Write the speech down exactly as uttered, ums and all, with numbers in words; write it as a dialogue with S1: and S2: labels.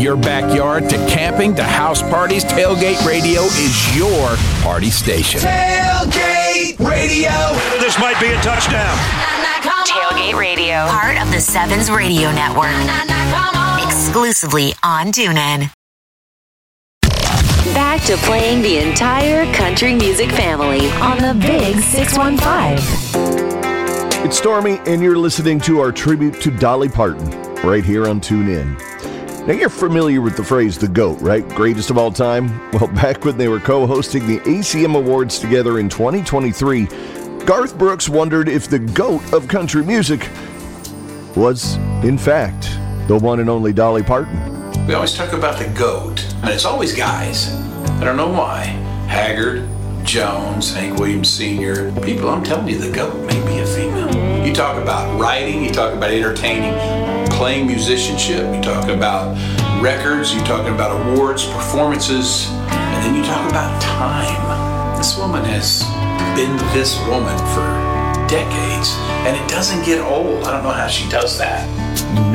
S1: your backyard to camping to house parties, Tailgate Radio is your party station.
S2: Tailgate Radio.
S3: This might be a touchdown.
S4: Tailgate Radio, part of the Sevens Radio Network. Exclusively on TuneIn.
S5: Back to playing the entire country music family on the Big six one five.
S6: It's Stormy, and you're listening to our tribute to Dolly Parton right here on TuneIn. Now, you're familiar with the phrase the GOAT, right? Greatest of all time? Well, back when they were co-hosting the A C M Awards together in twenty twenty-three, Garth Brooks wondered if the GOAT of country music was, in fact, the one and only Dolly Parton.
S7: We always talk about the GOAT, and it's always guys. I don't know why. Haggard, Jones, Hank Williams Senior People, I'm telling you, the GOAT may be a female. You talk about writing, you talk about entertaining, playing musicianship, you talk about records, you talk about awards, performances, and then you talk about time. This woman has been this woman for decades, and it doesn't get old. I don't know how she does that.